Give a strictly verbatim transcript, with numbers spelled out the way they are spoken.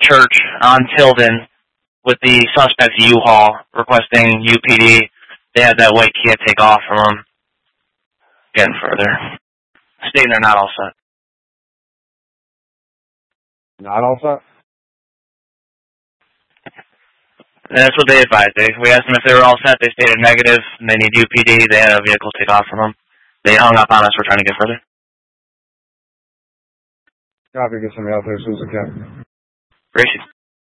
Church on Tilden with the suspect's U-Haul requesting U P D. They had that white Kia take off from them. Getting further. Stating they're not all set. Not all set? And that's what they advised. They, we asked them if they were all set. They stated negative, and they need U P D. They had a vehicle take off from them. They hung up on us. We're trying to get further. Copy, get somebody out there as soon as I can. Gracie.